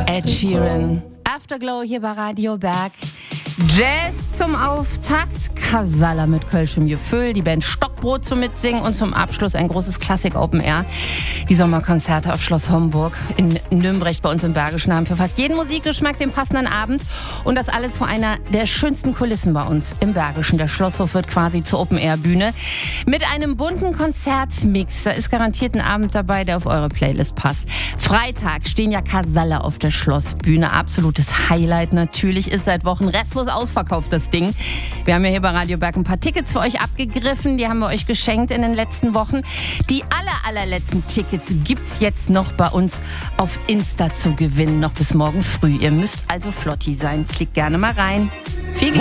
Ed Sheeran. Afterglow hier bei Radio Berg. Jazz zum Auftakt, Casalla mit Kölschem Gefühl, die Band Stockbrot zum Mitsingen und zum Abschluss ein großes Klassik Open Air. Die Sommerkonzerte auf Schloss Homburg in Nümbrecht bei uns im Bergischen haben für fast jeden Musikgeschmack den passenden Abend. Und das alles vor einer der schönsten Kulissen bei uns im Bergischen. Der Schlosshof wird quasi zur Open Air Bühne mit einem bunten Konzertmix. Da ist garantiert ein Abend dabei, der auf eure Playlist passt. Freitag stehen ja Casalla auf der Schlossbühne. Absolutes Highlight natürlich, ist seit Wochen restlos ausverkauft, das Ding. Wir haben ja hier bei Radio Berg ein paar Tickets für euch abgegriffen. Die haben wir euch geschenkt in den letzten Wochen. Die allerletzten Tickets gibt's jetzt noch bei uns auf Insta zu gewinnen. Noch bis morgen früh. Ihr müsst also flotti sein. Klickt gerne mal rein. Viel